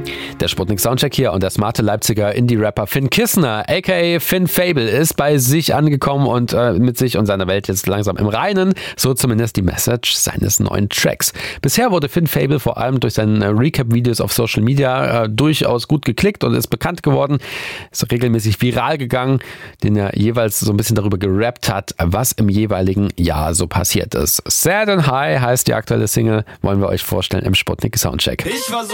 Der Sputnik Soundcheck hier und der smarte Leipziger Indie-Rapper Finn Kissner, aka Finn Fable, ist bei sich angekommen und mit sich und seiner Welt jetzt langsam im Reinen. So zumindest die Message seines neuen Tracks. Bisher wurde Finn Fable vor allem durch seine Recap-Videos auf Social Media durchaus gut geklickt und ist bekannt geworden. Ist regelmäßig viral gegangen, den er jeweils so ein bisschen darüber gerappt hat, was im jeweiligen Jahr so passiert ist. Sad and High heißt die aktuelle Single, wollen wir euch vorstellen im Sputnik Soundcheck.